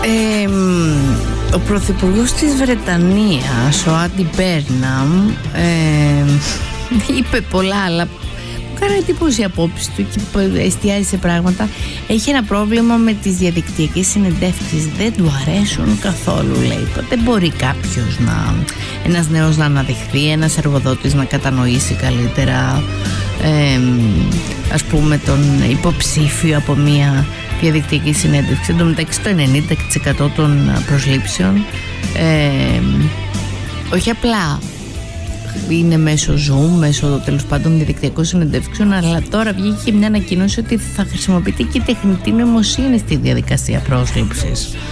Ο πρωθυπουργός της Βρετανίας, ο Άντι Μπέρναμ, είπε πολλά, αλλά μου κάνει εντύπωση η απόψη του και εστιάζει σε πράγματα. Έχει ένα πρόβλημα με τις διαδικτυακές συνεντεύξεις, δεν του αρέσουν καθόλου, λέει. Δεν μπορεί κάποιος ένας νέος να αναδειχθεί, ένας εργοδότης να κατανοήσει καλύτερα ας πούμε τον υποψήφιο από μια διαδικτυακή συνέντευξη. Εν τω μεταξύ το 90% των προσλήψεων όχι απλά είναι μέσω Zoom, μέσω τέλος πάντων διαδικτυακών συνεντεύξεων, αλλά τώρα βγήκε και μια ανακοίνωση ότι θα χρησιμοποιείται και η τεχνητή νοημοσύνη στη διαδικασία πρόσληψης.